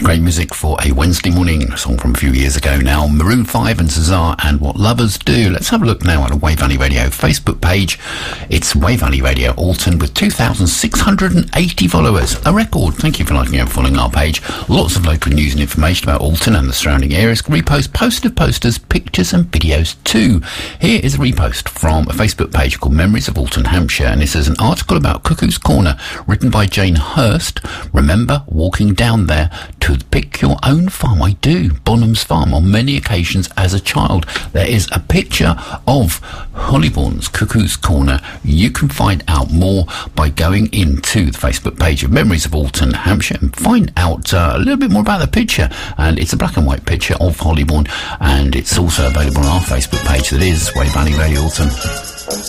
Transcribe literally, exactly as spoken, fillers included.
Great music for a Wednesday morning, a song from a few years ago now. Maroon five and Cesar and What Lovers Do. Let's have a look now at a Wave Valley Radio Facebook page. It's Wave Valley Radio Alton with two thousand six hundred eighty followers. A record. Thank you for liking and following our page. Lots of local news and information about Alton and the surrounding areas. Repost posted posters, pictures and videos too. Here is a repost from a Facebook page called Memories of Alton, Hampshire, and it says an article about Cuckoo's Corner written by Jane Hurst. Remember walking down there to pick your own farm? I do. Bonham's Farm on many occasions as a child. There is a picture of Hollybourne's Cuckoo's Corner. You can find out more by going into the Facebook page of Memories of Alton, Hampshire, and find out uh, a little bit more about the picture. And it's a black and white picture of Hollybourne, and it's also available on our Facebook page that is Wave Valley Radio Alton.